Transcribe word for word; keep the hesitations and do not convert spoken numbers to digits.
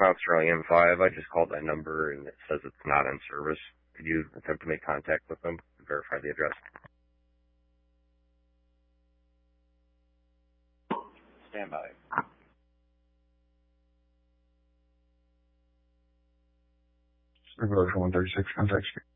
Mount Sterling M five. I just called that number and it says it's not in service. Could you attempt to make contact with them to verify the address? Stand by. Road one thirty-six, contact you.